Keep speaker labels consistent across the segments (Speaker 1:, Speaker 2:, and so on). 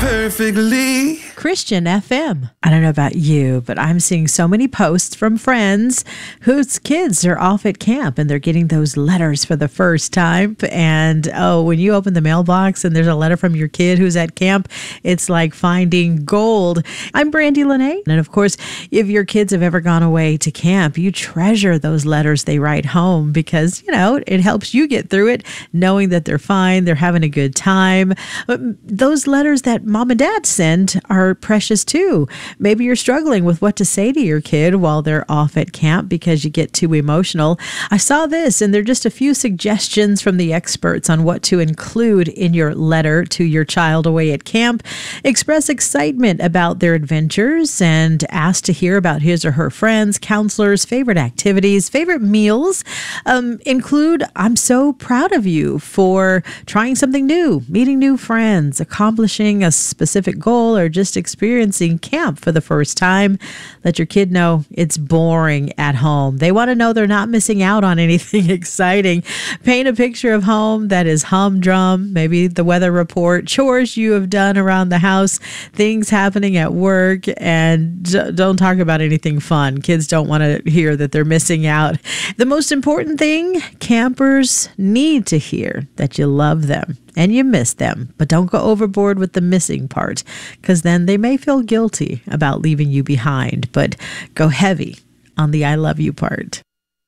Speaker 1: perfectly.
Speaker 2: Christian FM. I don't know about you, but I'm seeing so many posts from friends whose kids are off at camp and they're getting those letters for the first time. And when you open the mailbox and there's a letter from your kid who's at camp, it's like finding gold. I'm Brandy Lene. And of course, if your kids have ever gone away to camp, you treasure those letters they write home because, it helps you get through it, knowing that they're fine, they're having a good time. Those letters that mom and dad send are precious too. Maybe you're struggling with what to say to your kid while they're off at camp because you get too emotional. I saw this, and they're just a few suggestions from the experts on what to include in your letter to your child away at camp. Express excitement about their adventures and ask to hear about his or her friends, counselors, favorite activities, favorite meals. Include, I'm so proud of you for trying something new, meeting new friends, accomplishing a specific goal, or just experiencing camp for the first time. Let your kid know it's boring at home. They want to know they're not missing out on anything exciting. Paint a picture of home that is humdrum, maybe the weather report, chores you have done around the house, things happening at work, and don't talk about anything fun. Kids don't want to hear that they're missing out. The most important thing, campers need to hear that you love them and you miss them, but don't go overboard with the missing part, because then they may feel guilty about leaving you behind, but go heavy on the I love you part.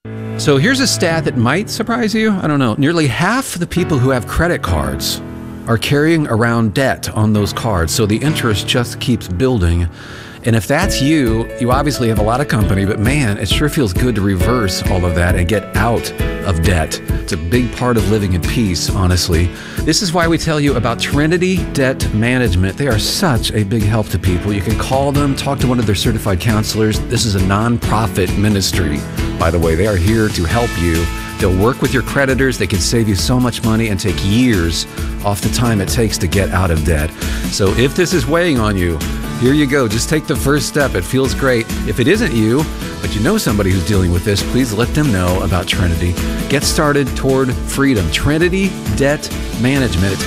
Speaker 3: So here's a stat that might surprise you. I don't know. Nearly half the people who have credit cards are carrying around debt on those cards, so the interest just keeps building. And if that's you, you obviously have a lot of company, but man, it sure feels good to reverse all of that and get out of debt. It's a big part of living in peace, honestly. This is why we tell you about Trinity Debt Management. They are such a big help to people. You can call them, talk to one of their certified counselors. This is a nonprofit ministry, by the way. They are here to help you. They'll work with your creditors. They can save you so much money and take years off the time it takes to get out of debt. So if this is weighing on you, here you go. Just take the first step. It feels great. If it isn't you, but you know somebody who's dealing with this, please let them know about Trinity. Get started toward freedom. Trinity Debt Management. It's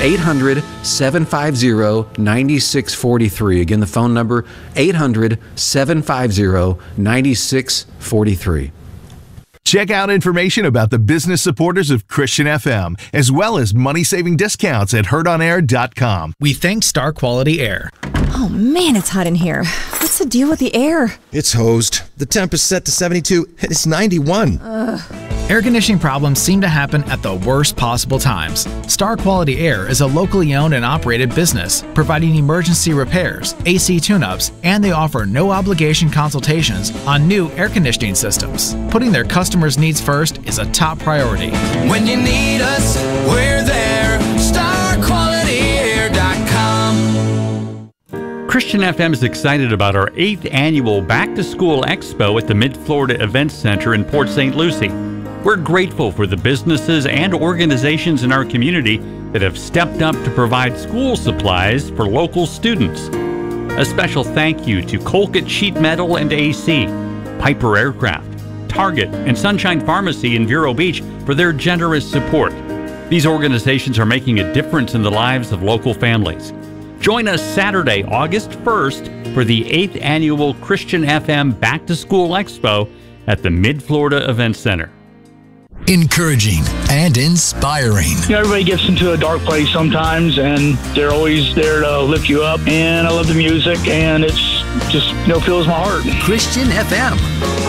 Speaker 3: 800-750-9643. Again, the phone number, 800-750-9643.
Speaker 4: Check out information about the business supporters of Christian FM, as well as money-saving discounts at heardonair.com.
Speaker 5: We thank Star Quality Air.
Speaker 6: Oh man, it's hot in here. What's the deal with the air?
Speaker 7: It's hosed. The temp is set to 72 and it's 91.
Speaker 5: Air conditioning problems seem to happen at the worst possible times. Star Quality Air is a locally owned and operated business providing emergency repairs, AC tune-ups, and they offer no-obligation consultations on new air conditioning systems. Putting their customers' needs first is a top priority.
Speaker 1: When you need us, we're there. StarQualityAir.com.
Speaker 8: Christian FM is excited about our 8th annual Back to School Expo at the Mid-Florida Events Center in Port St. Lucie. We're grateful for the businesses and organizations in our community that have stepped up to provide school supplies for local students. A special thank you to Colquitt Sheet Metal and AC, Piper Aircraft, Target, and Sunshine Pharmacy in Vero Beach for their generous support. These organizations are making a difference in the lives of local families. Join us Saturday, August 1st for the 8th annual Christian FM Back to School Expo at the Mid-Florida Events Center.
Speaker 9: Encouraging and inspiring.
Speaker 10: Everybody gets into a dark place sometimes, and they're always there to lift you up. And I love the music, and it's just, fills my heart.
Speaker 9: Christian FM.